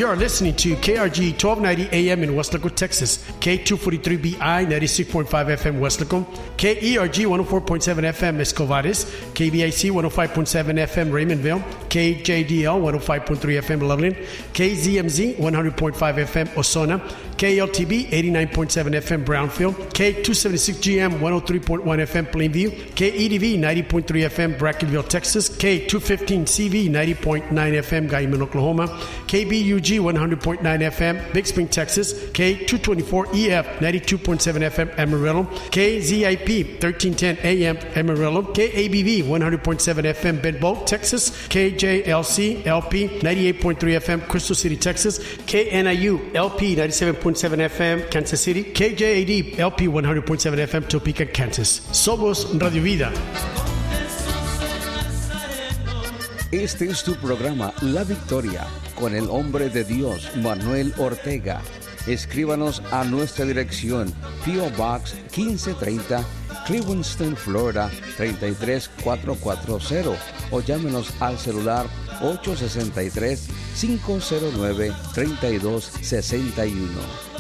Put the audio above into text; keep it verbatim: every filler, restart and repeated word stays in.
You are listening to K R G twelve ninety A M in Weslaco, Texas, K two forty-three B I ninety-six point five F M Weslaco, K E R G one oh four point seven F M Escovares, K V I C one oh five point seven F M Raymondville, K J D L one oh five point three F M Loveland, K Z M Z one hundred point five F M Osona, K L T B eighty-nine point seven F M Brownfield, K two seventy-six G M one oh three point one F M Plainview, K E D V ninety point three F M Brackenville, Texas, K two fifteen C V ninety point nine F M Guyman, Oklahoma, K B U G one hundred point nine F M Big Spring, Texas, K two twenty-four E F ninety-two point seven F M Amarillo, K Z I P thirteen ten A M Amarillo, K A B V one hundred point seven F M Bedboe, Texas, K J L C L P ninety-eight point three F M Crystal City, Texas, K N I U L P ninety-seven point seven F M Kansas City, K J A D L P one hundred point seven F M Topeka, Kansas. Somos Radio Vida. Este es tu programa La Victoria con el hombre de Dios Manuel Ortega. Escríbanos a nuestra dirección P O Box quince treinta, Clewiston, Florida treinta y tres cuatrocientos cuarenta, o llámenos al celular ocho seis tres, cinco cero nueve, tres dos seis uno.